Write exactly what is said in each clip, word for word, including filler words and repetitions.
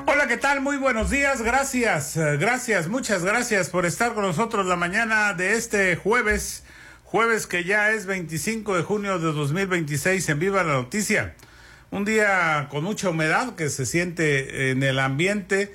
Hola, ¿qué tal? Muy buenos días, gracias, gracias, muchas gracias por estar con nosotros la mañana de este jueves, jueves que ya es veinticinco de junio de dos mil veintiséis en Viva la Noticia. Un día con mucha humedad que se siente en el ambiente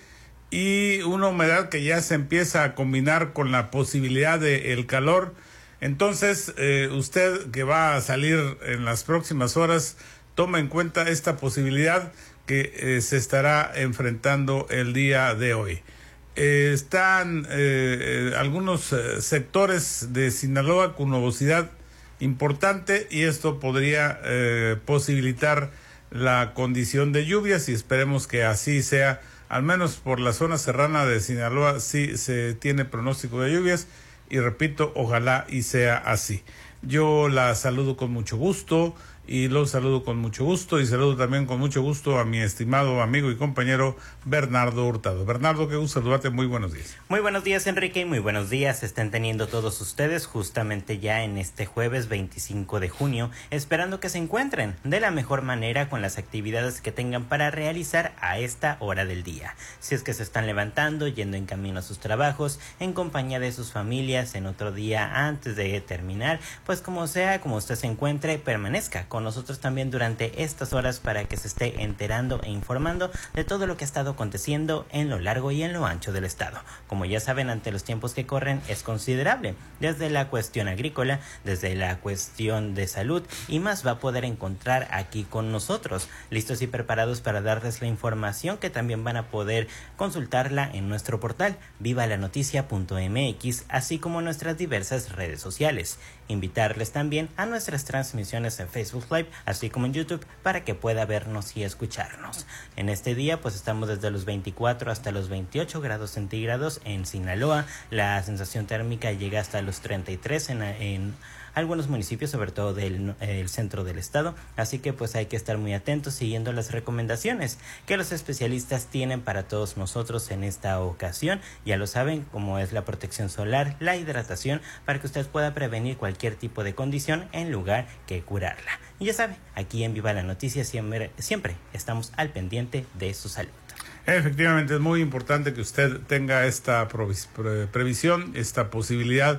y una humedad que ya se empieza a combinar con la posibilidad de el calor. Entonces, eh, usted que va a salir en las próximas horas, toma en cuenta esta posibilidad que eh, se estará enfrentando el día de hoy. Eh, están eh, eh, algunos eh, sectores de Sinaloa con nubosidad importante y esto podría eh, posibilitar la condición de lluvias y esperemos que así sea. Al menos por la zona serrana de Sinaloa sí se tiene pronóstico de lluvias y repito, ojalá y sea así. Yo la saludo con mucho gusto y los saludo con mucho gusto y saludo también con mucho gusto a mi estimado amigo y compañero Bernardo Hurtado. Bernardo, qué gusto saludarte, muy buenos días. Muy buenos días, Enrique, y muy buenos días estén teniendo todos ustedes justamente ya en este jueves veinticinco de junio, esperando que se encuentren de la mejor manera con las actividades que tengan para realizar a esta hora del día. Si es que se están levantando, yendo en camino a sus trabajos, en compañía de sus familias, en otro día antes de terminar, pues como sea, como usted se encuentre, permanezca con nosotros también durante estas horas para que se esté enterando e informando de todo lo que ha estado aconteciendo en lo largo y en lo ancho del estado. Como ya saben, ante los tiempos que corren es considerable, desde la cuestión agrícola, desde la cuestión de salud y más va a poder encontrar aquí con nosotros, listos y preparados para darles la información que también van a poder consultarla en nuestro portal viva la noticia punto m x, así como en nuestras diversas redes sociales. Invitarles también a nuestras transmisiones en Facebook Live, así como en YouTube, para que pueda vernos y escucharnos. En este día pues estamos desde los veinticuatro hasta los veintiocho grados centígrados en Sinaloa. La sensación térmica llega hasta los treinta y tres en, en algunos municipios, sobre todo del el centro del estado, así que pues hay que estar muy atentos siguiendo las recomendaciones que los especialistas tienen para todos nosotros en esta ocasión. Ya lo saben, como es la protección solar, la hidratación, para que usted pueda prevenir cualquier tipo de condición en lugar que curarla. Y ya sabe, aquí en Viva la Noticia siempre, siempre estamos al pendiente de su salud. Efectivamente, es muy importante que usted tenga esta previsión, esta posibilidad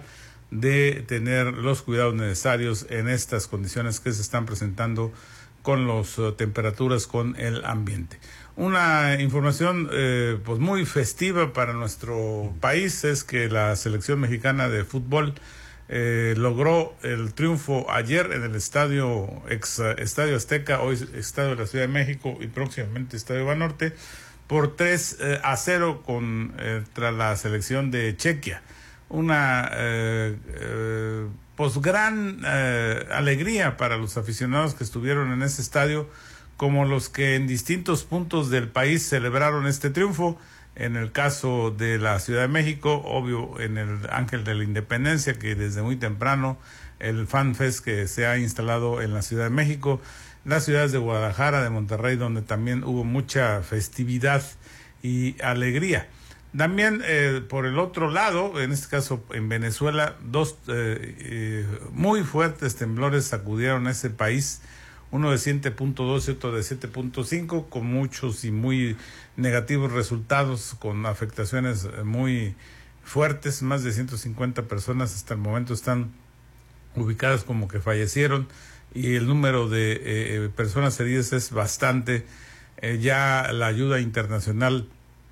de tener los cuidados necesarios en estas condiciones que se están presentando con las uh, temperaturas, con el ambiente. Una información eh, pues muy festiva para nuestro país es que la selección mexicana de fútbol eh, logró el triunfo ayer en el estadio ex Estadio Azteca, hoy Estadio de la Ciudad de México y próximamente Estadio Banorte, por tres a cero contra la selección de Chequia. Una eh, eh, pues gran eh, alegría para los aficionados que estuvieron en ese estadio, como los que en distintos puntos del país celebraron este triunfo. En el caso de la Ciudad de México, obvio, en el Ángel de la Independencia, que desde muy temprano el Fan Fest que se ha instalado en la Ciudad de México, las ciudades de Guadalajara, de Monterrey, donde también hubo mucha festividad y alegría. También eh, por el otro lado, en este caso en Venezuela, dos eh, eh, muy fuertes temblores sacudieron ese país, uno de siete punto dos y otro de siete punto cinco, con muchos y muy negativos resultados, con afectaciones muy fuertes. Más de ciento cincuenta personas hasta el momento están ubicadas como que fallecieron y el número de eh, personas heridas es bastante. Eh, ya la ayuda internacional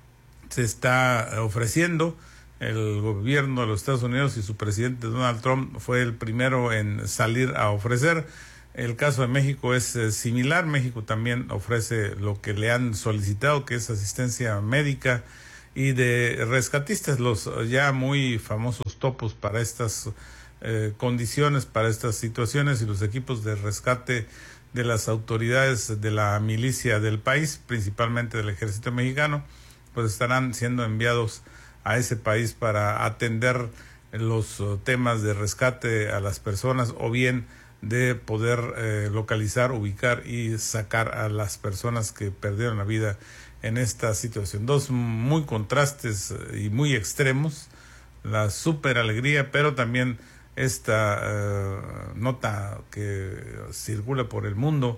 se está ofreciendo. El gobierno de los Estados Unidos y su presidente Donald Trump fue el primero en salir a ofrecer. El caso de México es eh, similar. México también ofrece lo que le han solicitado, que es asistencia médica y de rescatistas, los ya muy famosos topos para estas eh, condiciones, para estas situaciones, y los equipos de rescate de las autoridades de la milicia del país, principalmente del ejército mexicano, pues estarán siendo enviados a ese país para atender los uh, temas de rescate a las personas, o bien de poder eh, localizar, ubicar y sacar a las personas que perdieron la vida en esta situación. Dos muy contrastes y muy extremos, la super alegría, pero también esta uh, nota que circula por el mundo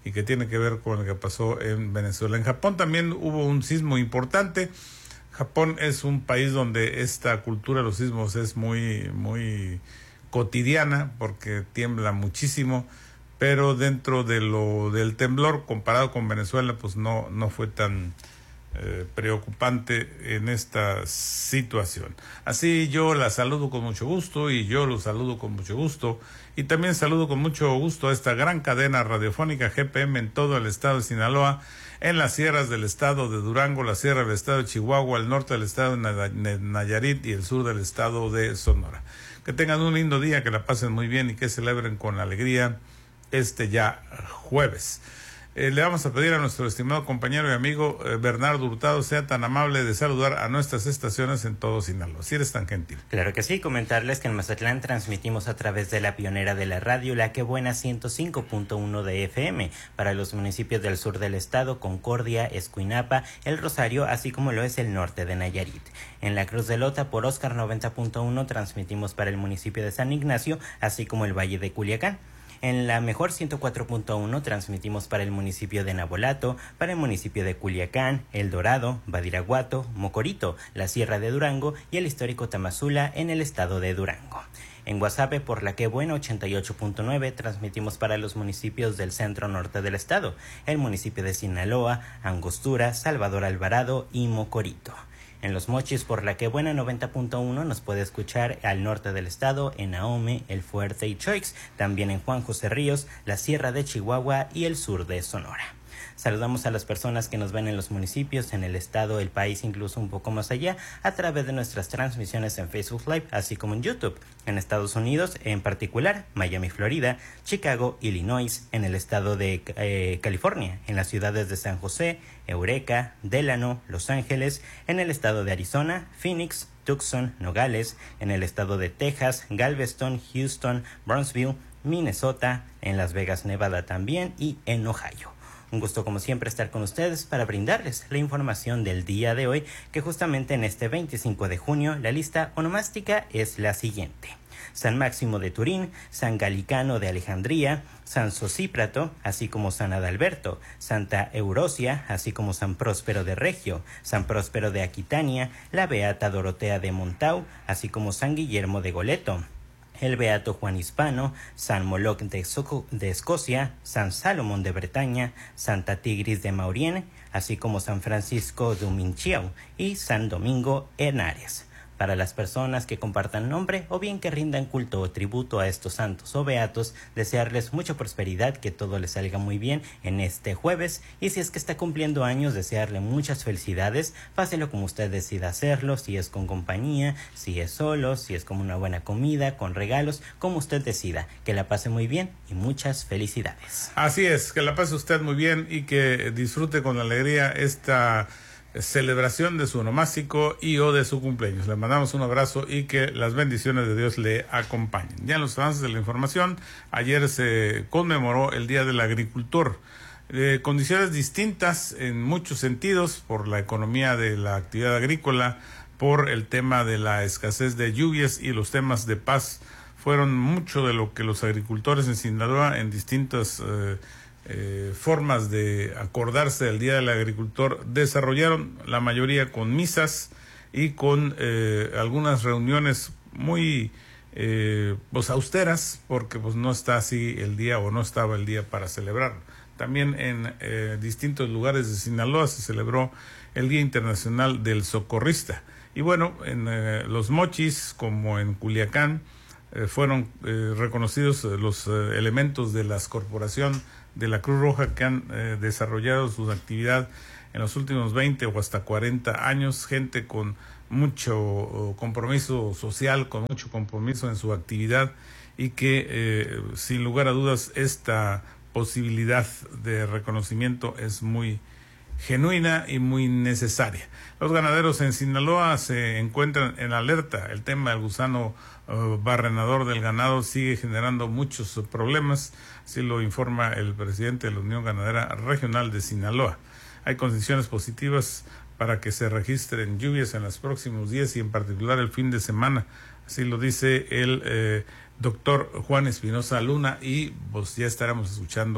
y que tiene que ver con lo que pasó en Venezuela. En Japón también hubo un sismo importante. Japón es un país donde esta cultura de los sismos es muy, muy cotidiana porque tiembla muchísimo, pero dentro de lo del temblor comparado con Venezuela, pues no, no fue tan eh, preocupante en esta situación. Así yo la saludo con mucho gusto y yo lo saludo con mucho gusto y también saludo con mucho gusto a esta gran cadena radiofónica G P M en todo el estado de Sinaloa, en las sierras del estado de Durango, la sierra del estado de Chihuahua, el norte del estado de Nayarit y el sur del estado de Sonora. Que tengan un lindo día, que la pasen muy bien y que celebren con alegría este ya jueves. Eh, le vamos a pedir a nuestro estimado compañero y amigo eh, Bernardo Hurtado sea tan amable de saludar a nuestras estaciones en todo Sinaloa. Si eres tan gentil. Claro que sí, comentarles que en Mazatlán transmitimos a través de la pionera de la radio, La Que Buena ciento cinco punto uno de F M, para los municipios del sur del estado, Concordia, Escuinapa, El Rosario, así como lo es el norte de Nayarit. En la Cruz de Lota, por Oscar noventa punto uno, transmitimos para el municipio de San Ignacio, así como el Valle de Culiacán. En la Mejor ciento cuatro punto uno transmitimos para el municipio de Nabolato, para el municipio de Culiacán, El Dorado, Badiraguato, Mocorito, la Sierra de Durango y el histórico Tamazula en el estado de Durango. En Guasave, por La Que Buena ochenta y ocho punto nueve, transmitimos para los municipios del centro norte del estado, el municipio de Sinaloa, Angostura, Salvador Alvarado y Mocorito. En Los Mochis, por La Que Buena noventa punto uno, nos puede escuchar al norte del estado, en Ahome, El Fuerte y Choix, también en Juan José Ríos, la Sierra de Chihuahua y el sur de Sonora. Saludamos a las personas que nos ven en los municipios, en el estado, el país, incluso un poco más allá, a través de nuestras transmisiones en Facebook Live, así como en YouTube. En Estados Unidos, en particular, Miami, Florida, Chicago, Illinois, en el estado de eh, California, en las ciudades de San José, Eureka, Delano, Los Ángeles, en el estado de Arizona, Phoenix, Tucson, Nogales, en el estado de Texas, Galveston, Houston, Brownsville, Minnesota, en Las Vegas, Nevada también y en Ohio. Un gusto como siempre estar con ustedes para brindarles la información del día de hoy, que justamente en este veinticinco de junio la lista onomástica es la siguiente: San Máximo de Turín, San Galicano de Alejandría, San Sosíprato, así como San Adalberto, Santa Eurosia, así como San Próspero de Regio, San Próspero de Aquitania, la Beata Dorotea de Montau, así como San Guillermo de Goleto, el Beato Juan Hispano, San Moloch de, Soco, de Escocia, San Salomón de Bretaña, Santa Tigris de Maurienne, así como San Francisco de Uminchiau y San Domingo Henares. Para las personas que compartan nombre o bien que rindan culto o tributo a estos santos o beatos, desearles mucha prosperidad, que todo les salga muy bien en este jueves, y si es que está cumpliendo años, desearle muchas felicidades, páselo como usted decida hacerlo, si es con compañía, si es solo, si es como una buena comida, con regalos, como usted decida, que la pase muy bien y muchas felicidades. Así es, que la pase usted muy bien y que disfrute con alegría esta celebración de su onomástico y o de su cumpleaños. Le mandamos un abrazo y que las bendiciones de Dios le acompañen. Ya en los avances de la información, ayer se conmemoró el Día del Agricultor. Eh, condiciones distintas en muchos sentidos, por la economía de la actividad agrícola, por el tema de la escasez de lluvias y los temas de paz, fueron mucho de lo que los agricultores en Sinaloa en distintas eh, Eh, formas de acordarse del Día del Agricultor desarrollaron, la mayoría con misas y con eh, algunas reuniones muy eh, pues austeras, porque pues no está así el día o no estaba el día para celebrarlo. También en eh, distintos lugares de Sinaloa se celebró el Día Internacional del Socorrista. Y bueno, en eh, Los Mochis como en Culiacán eh, fueron eh, reconocidos eh, los eh, elementos de la corporación de la Cruz Roja que han eh, desarrollado su actividad en los últimos veinte o hasta cuarenta años, gente con mucho uh, compromiso social, con mucho compromiso en su actividad y que eh, sin lugar a dudas esta posibilidad de reconocimiento es muy genuina y muy necesaria. Los ganaderos en Sinaloa se encuentran en alerta. El tema del gusano uh, barrenador del ganado sigue generando muchos uh, problemas, así lo informa el presidente de la Unión Ganadera Regional de Sinaloa. Hay condiciones positivas para que se registren lluvias en los próximos días y en particular el fin de semana, así lo dice el eh, doctor Juan Espinosa Luna, y pues ya estaremos escuchando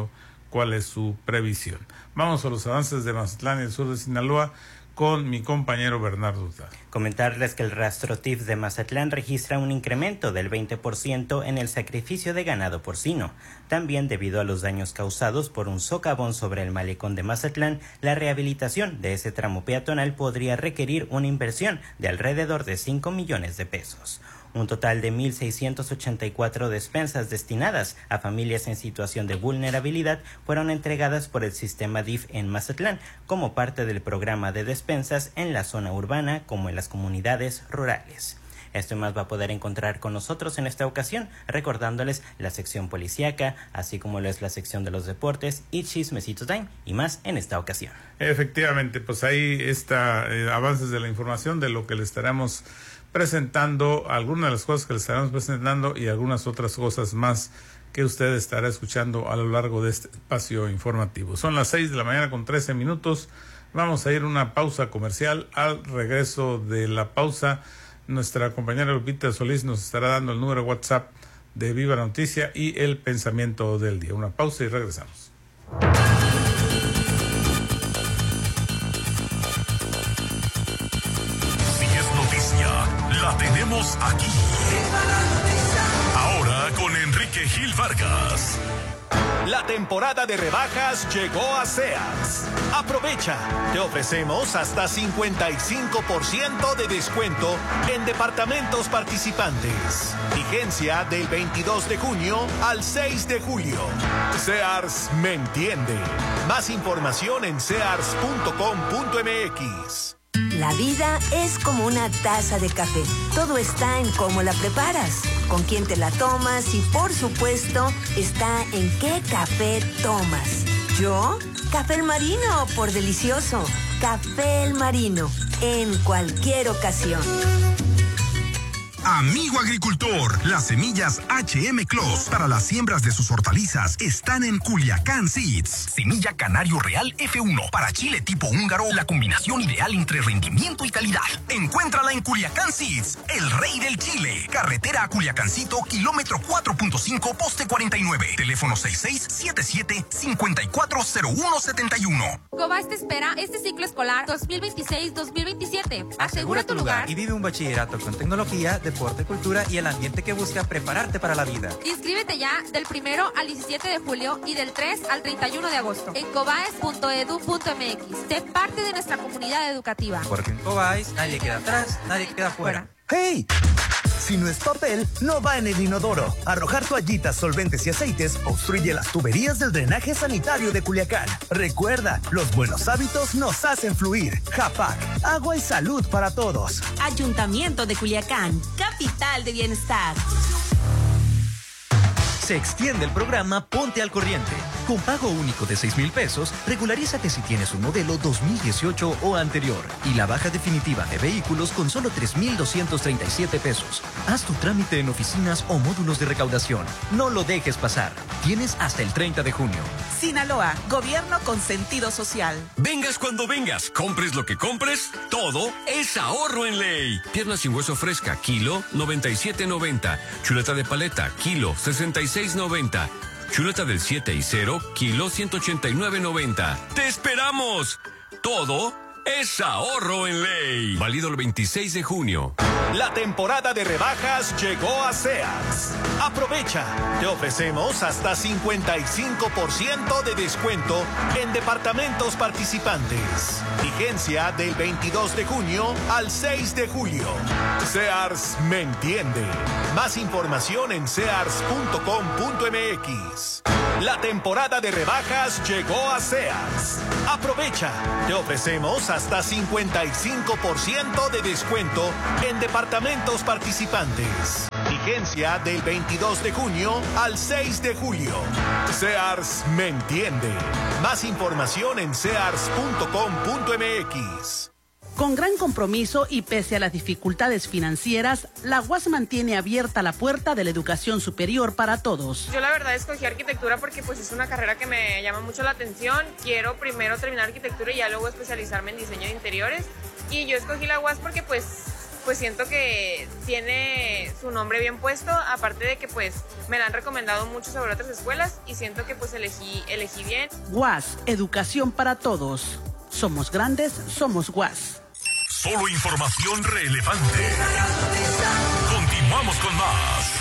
cuál es su previsión. Vamos a los avances de Mazatlán y el sur de Sinaloa con mi compañero Bernardo Hurtado. Comentarles que el rastro T I F de Mazatlán registra un incremento del veinte por ciento en el sacrificio de ganado porcino. También, debido a los daños causados por un socavón sobre el malecón de Mazatlán, la rehabilitación de ese tramo peatonal podría requerir una inversión de alrededor de cinco millones de pesos. Un total de mil seiscientas ochenta y cuatro despensas destinadas a familias en situación de vulnerabilidad fueron entregadas por el sistema D I F en Mazatlán como parte del programa de despensas en la zona urbana como en las comunidades rurales. Esto y más va a poder encontrar con nosotros en esta ocasión, recordándoles la sección policíaca, así como lo es la sección de los deportes y Chismecito Time, y más en esta ocasión. Efectivamente, pues ahí está eh, avances de la información de lo que le estaremos presentando, algunas de las cosas que le estaremos presentando y algunas otras cosas más que usted estará escuchando a lo largo de este espacio informativo. Son las seis de la mañana con trece minutos. Vamos a ir a una pausa comercial. Al regreso de la pausa, nuestra compañera Lupita Solís nos estará dando el número WhatsApp de Viva Noticia y el pensamiento del día. Una pausa y regresamos. La tenemos aquí. Ahora con Enrique Gil Vargas. La temporada de rebajas llegó a Sears. Aprovecha, te ofrecemos hasta cincuenta y cinco por ciento de descuento en departamentos participantes. Vigencia del veintidós de junio al seis de julio. Sears me entiende. Más información en sears punto com punto m x. La vida es como una taza de café. Todo está en cómo la preparas, con quién te la tomas y, por supuesto, está en qué café tomas. ¿Yo? Café El Marino, por delicioso. Café El Marino, en cualquier ocasión. Amigo agricultor, las semillas H M Clos para las siembras de sus hortalizas están en Culiacán Seeds. Semilla Canario Real F uno para chile tipo húngaro, la combinación ideal entre rendimiento y calidad. Encuéntrala en Culiacán Seeds, el rey del chile. Carretera a Culiacancito, kilómetro cuatro punto cinco, poste cuarenta y nueve. Teléfono seis seis siete siete, cinco cuatro cero uno siete uno. Cobas te espera este ciclo escolar dos mil veintiséis dos mil veintisiete. Asegura tu lugar y vive un bachillerato con tecnología, deporte, cultura y el ambiente que busca prepararte para la vida. Inscríbete ya del primero al diecisiete de julio y del tres al treinta y uno de agosto en cobaes punto edu punto m x. Sé parte de nuestra comunidad educativa. Porque en Cobaes nadie queda atrás, nadie queda fuera. ¡Hey! Si no es papel, no va en el inodoro. Arrojar toallitas, solventes y aceites obstruye las tuberías del drenaje sanitario de Culiacán. Recuerda, los buenos hábitos nos hacen fluir. Japac, agua y salud para todos. Ayuntamiento de Culiacán, capital de bienestar. Se extiende el programa Ponte al Corriente. Con pago único de seis mil pesos, regularízate si tienes un modelo dos mil dieciocho o anterior y la baja definitiva de vehículos con solo tres mil doscientos treinta y siete pesos. Haz tu trámite en oficinas o módulos de recaudación. No lo dejes pasar. Tienes hasta el treinta de junio. Sinaloa, gobierno con sentido social. Vengas cuando vengas, compres lo que compres, todo es ahorro en ley. Pierna sin hueso fresca, kilo noventa y siete noventa. Chuleta de paleta, kilo sesenta y seis noventa. Chuleta del siete y cero, kilo ciento ochenta y nueve noventa. ¡Te esperamos! Todo es ahorro en ley. Válido el veintiséis de junio. La temporada de rebajas llegó a Sears. Aprovecha, te ofrecemos hasta cincuenta y cinco por ciento de descuento en departamentos participantes. Vigencia del veintidós de junio al seis de julio. Sears me entiende. Más información en sears punto com punto m x. La temporada de rebajas llegó a Sears. Aprovecha, te ofrecemos hasta cincuenta y cinco por ciento de descuento en departamentos participantes. Vigencia del veintidós de junio al seis de julio. Sears me entiende. Más información en sears punto com punto m x. Con gran compromiso y pese a las dificultades financieras, la U A S mantiene abierta la puerta de la educación superior para todos. Yo la verdad escogí arquitectura porque pues es una carrera que me llama mucho la atención. Quiero primero terminar arquitectura y ya luego especializarme en diseño de interiores. Y yo escogí la U A S porque pues pues siento que tiene su nombre bien puesto, aparte de que pues me la han recomendado mucho sobre otras escuelas y siento que pues elegí, elegí bien. U A S, educación para todos. Somos grandes, somos U A S. Solo información relevante. Continuamos con más.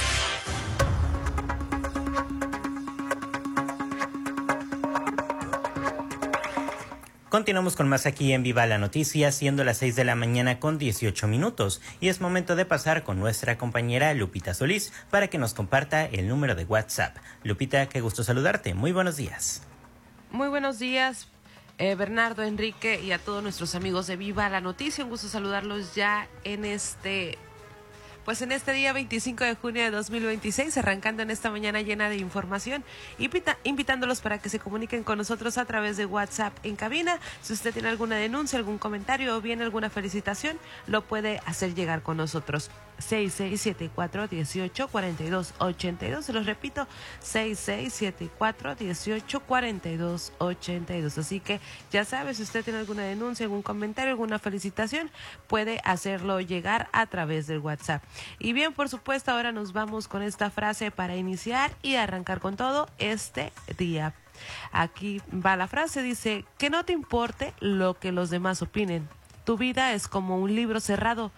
Continuamos con más aquí en Viva la Noticia, siendo las seis de la mañana con dieciocho minutos. Y es momento de pasar con nuestra compañera Lupita Solís para que nos comparta el número de WhatsApp. Lupita, qué gusto saludarte. Muy buenos días. Muy buenos días, eh, Bernardo, Enrique y a todos nuestros amigos de Viva la Noticia. Un gusto saludarlos ya en este... Pues en este día veinticinco de junio de dos mil veintiséis, arrancando en esta mañana llena de información, invita, invitándolos para que se comuniquen con nosotros a través de WhatsApp en cabina. Si usted tiene alguna denuncia, algún comentario o bien alguna felicitación, lo puede hacer llegar con nosotros. seis seis siete cuatro, uno ocho, cuatro dos ocho dos, se los repito, seis seis siete cuatro, uno ocho, cuatro dos ocho dos. Así que ya sabe, si usted tiene alguna denuncia, algún comentario, alguna felicitación, puede hacerlo llegar a través del WhatsApp. Y bien, por supuesto, ahora nos vamos con esta frase para iniciar y arrancar con todo este día. Aquí va la frase, dice, que no te importe lo que los demás opinen. Tu vida es como un libro cerrado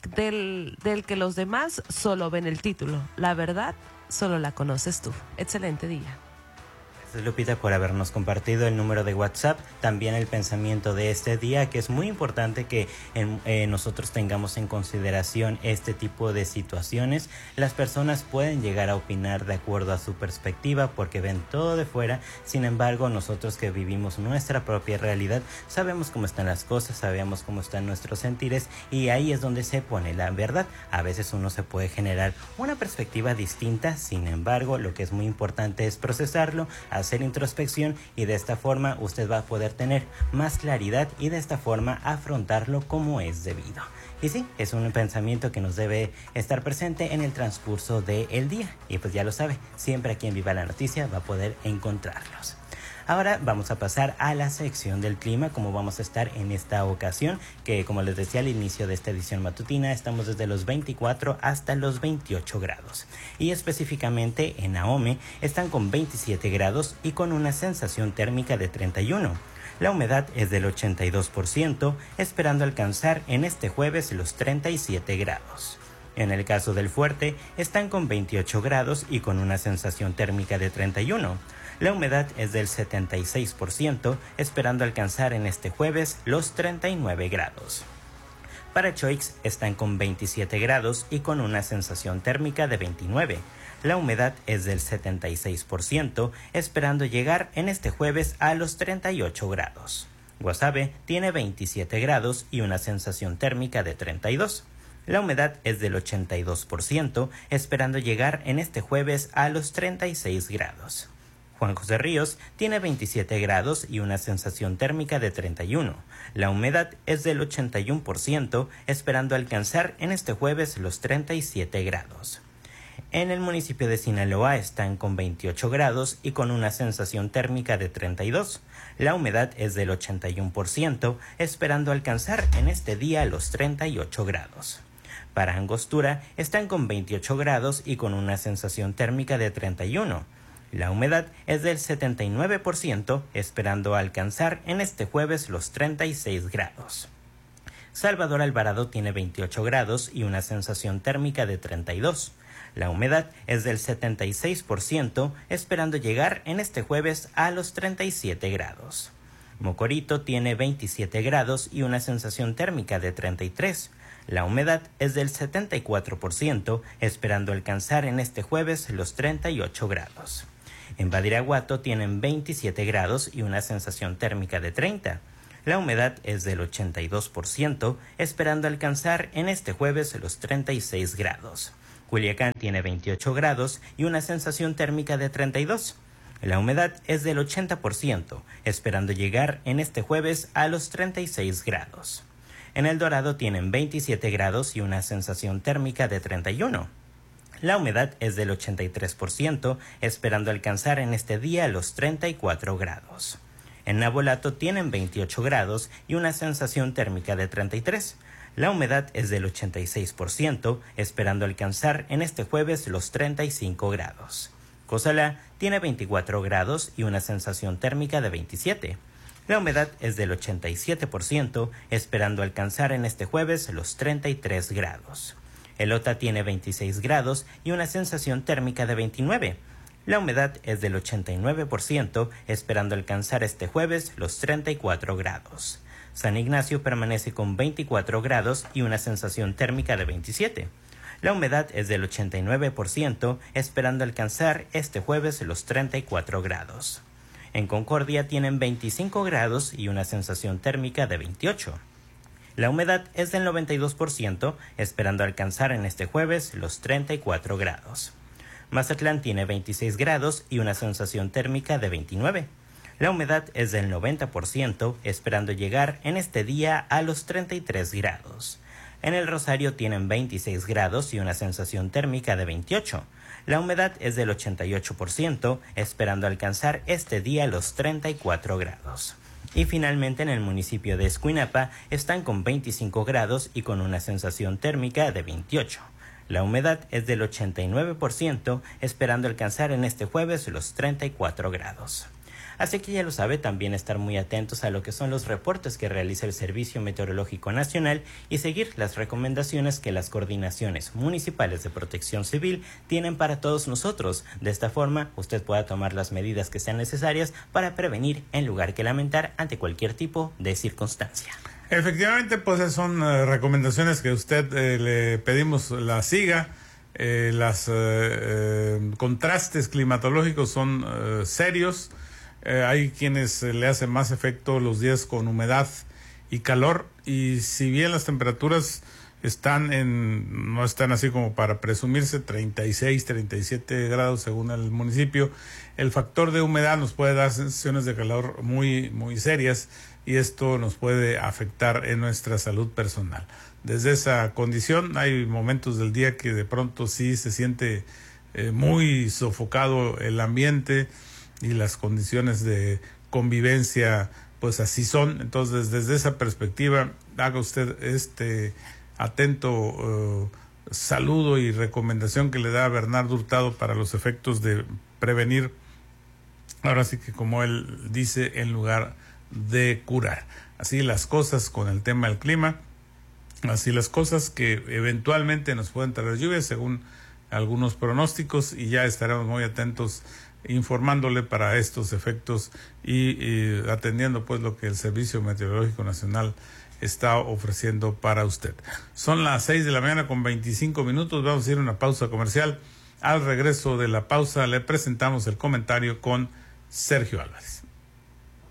del, del que los demás solo ven el título. La verdad, solo la conoces tú. Excelente día. Gracias, Lupita, por habernos compartido el número de WhatsApp, también el pensamiento de este día, que es muy importante que en, eh, nosotros tengamos en consideración este tipo de situaciones. Las personas pueden llegar a opinar de acuerdo a su perspectiva porque ven todo de fuera. Sin embargo, nosotros que vivimos nuestra propia realidad, sabemos cómo están las cosas, sabemos cómo están nuestros sentires, y ahí es donde se pone la verdad. A veces uno se puede generar una perspectiva distinta, sin embargo, lo que es muy importante es procesarlo, hacer introspección, y de esta forma usted va a poder tener más claridad y de esta forma afrontarlo como es debido. Y sí, es un pensamiento que nos debe estar presente en el transcurso del día, y pues ya lo sabe, siempre aquí en Viva la Noticia va a poder encontrarlos. Ahora vamos a pasar a la sección del clima, como vamos a estar en esta ocasión, que como les decía al inicio de esta edición matutina, estamos desde los veinticuatro hasta los veintiocho grados. Y específicamente en Ahome están con veintisiete grados y con una sensación térmica de treinta y uno. La humedad es del ochenta y dos por ciento, esperando alcanzar en este jueves los treinta y siete grados. En el caso del Fuerte, están con veintiocho grados y con una sensación térmica de treinta y uno. La humedad es del setenta y seis por ciento, esperando alcanzar en este jueves los treinta y nueve grados. Para Choix están con veintisiete grados y con una sensación térmica de veintinueve. La humedad es del setenta y seis por ciento, esperando llegar en este jueves a los treinta y ocho grados. Guasave tiene veintisiete grados y una sensación térmica de treinta y dos. La humedad es del ochenta y dos por ciento, esperando llegar en este jueves a los treinta y seis grados. Juan José Ríos tiene veintisiete grados y una sensación térmica de treinta y uno. La humedad es del ochenta y uno por ciento, esperando alcanzar en este jueves los treinta y siete grados. En el municipio de Sinaloa están con veintiocho grados y con una sensación térmica de treinta y dos. La humedad es del ochenta y uno por ciento, esperando alcanzar en este día los treinta y ocho grados. Para Angostura están con veintiocho grados y con una sensación térmica de treinta y uno. La humedad es del setenta y nueve por ciento, esperando alcanzar en este jueves los treinta y seis grados. Salvador Alvarado tiene veintiocho grados y una sensación térmica de treinta y dos. La humedad es del setenta y seis por ciento, esperando llegar en este jueves a los treinta y siete grados. Mocorito tiene veintisiete grados y una sensación térmica de treinta y tres. La humedad es del setenta y cuatro por ciento, esperando alcanzar en este jueves los treinta y ocho grados. En Badiraguato tienen veintisiete grados y una sensación térmica de treinta. La humedad es del ochenta y dos por ciento, esperando alcanzar en este jueves los treinta y seis grados. Culiacán tiene veintiocho grados y una sensación térmica de treinta y dos. La humedad es del ochenta por ciento, esperando llegar en este jueves a los treinta y seis grados. En El Dorado tienen veintisiete grados y una sensación térmica de treinta y uno. La humedad es del ochenta y tres por ciento, esperando alcanzar en este día los treinta y cuatro grados. En Navolato tienen veintiocho grados y una sensación térmica de treinta y tres. La humedad es del ochenta y seis por ciento, esperando alcanzar en este jueves los treinta y cinco grados. Cozalá tiene veinticuatro grados y una sensación térmica de veintisiete. La humedad es del ochenta y siete por ciento, esperando alcanzar en este jueves los treinta y tres grados. Elota tiene veintiséis grados y una sensación térmica de veintinueve. La humedad es del ochenta y nueve por ciento, esperando alcanzar este jueves los treinta y cuatro grados. San Ignacio permanece con veinticuatro grados y una sensación térmica de veintisiete. La humedad es del ochenta y nueve por ciento, esperando alcanzar este jueves los treinta y cuatro grados. En Concordia tienen veinticinco grados y una sensación térmica de veintiocho. La humedad es del noventa y dos por ciento, esperando alcanzar en este jueves los treinta y cuatro grados. Mazatlán tiene veintiséis grados y una sensación térmica de veintinueve. La humedad es del noventa por ciento, esperando llegar en este día a los treinta y tres grados. En el Rosario tienen veintiséis grados y una sensación térmica de veintiocho. La humedad es del ochenta y ocho por ciento, esperando alcanzar este día los treinta y cuatro grados. Y finalmente en el municipio de Escuinapa están con veinticinco grados y con una sensación térmica de veintiocho. La humedad es del ochenta y nueve por ciento, esperando alcanzar en este jueves los treinta y cuatro grados. Así que ya lo sabe, también estar muy atentos a lo que son los reportes que realiza el Servicio Meteorológico Nacional y seguir las recomendaciones que las coordinaciones municipales de protección civil tienen para todos nosotros. De esta forma, usted pueda tomar las medidas que sean necesarias para prevenir en lugar que lamentar ante cualquier tipo de circunstancia. Efectivamente, pues son uh, recomendaciones que usted eh, le pedimos la siga. Eh, los eh, eh, contrastes climatológicos son uh, serios. Eh, hay quienes eh, le hacen más efecto los días con humedad y calor, y si bien las temperaturas están en, no están así como para presumirse, treinta y seis, treinta y siete grados según el municipio, el factor de humedad nos puede dar sensaciones de calor muy, muy serias, y esto nos puede afectar en nuestra salud personal. Desde esa condición hay momentos del día que de pronto sí se siente eh, muy sofocado el ambiente, y las condiciones de convivencia pues así son. Entonces desde esa perspectiva haga usted este atento uh, saludo y recomendación que le da Bernardo Hurtado para los efectos de prevenir, ahora sí que como él dice, en lugar de curar. Así las cosas con el tema del clima, así las cosas que eventualmente nos pueden traer lluvias según algunos pronósticos, y ya estaremos muy atentos informándole para estos efectos y, y atendiendo pues lo que el Servicio Meteorológico Nacional está ofreciendo para usted. Son las seis de la mañana con veinticinco minutos, vamos a ir a una pausa comercial. Al regreso de la pausa le presentamos el comentario con Sergio Álvarez.